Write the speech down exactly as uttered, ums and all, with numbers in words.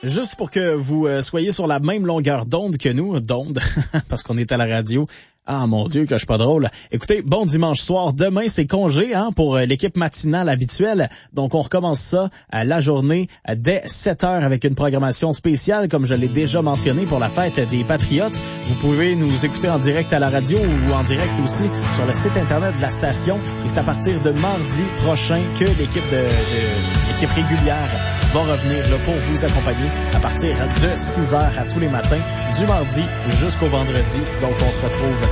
Juste pour que vous euh, soyez sur la même longueur d'onde que nous, d'onde, parce qu'on est à la radio. Ah mon Dieu, que je suis pas drôle. Écoutez, bon dimanche soir. Demain, c'est congé hein, pour euh, l'équipe matinale habituelle. Donc, on recommence ça à la journée euh, dès sept heures avec une programmation spéciale, comme je l'ai déjà mentionné, pour la fête des Patriotes. Vous pouvez nous écouter en direct à la radio ou en direct aussi sur le site Internet de la station. Et c'est à partir de mardi prochain que l'équipe de, de l'équipe régulière va revenir là, pour vous accompagner à partir de six heures à tous les matins, du mardi jusqu'au vendredi. Donc, on se retrouve